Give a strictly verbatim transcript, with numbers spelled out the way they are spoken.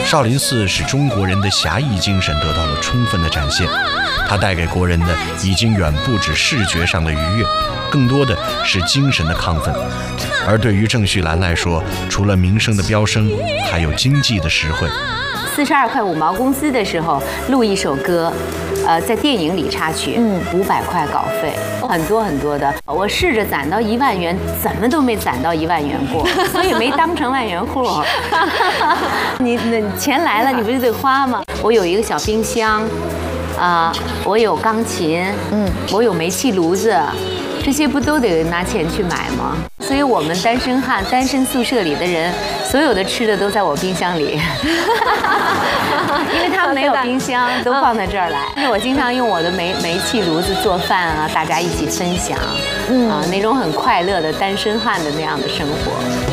少林寺使中国人的侠义精神得到了充分的展现，它带给国人的已经远不止视觉上的愉悦，更多的是精神的亢奋。而对于郑绪岚来说，除了名声的飙升，还有经济的实惠。 四十二块五毛工资的时候录一首歌，呃，在电影里插曲，嗯，五百块稿费，很多很多的。我试着攒到一万元，怎么都没攒到一万元过，所以没当成万元户。你那钱来了，你不就得花吗？我有一个小冰箱，啊、呃，我有钢琴，嗯，我有煤气炉子，这些不都得拿钱去买吗？所以我们单身汉、单身宿舍里的人，所有的吃的都在我冰箱里，因为他们没有冰箱，都放在这儿来。我经常用我的煤煤气炉子做饭啊，大家一起分享，嗯啊，那种很快乐的单身汉的那样的生活。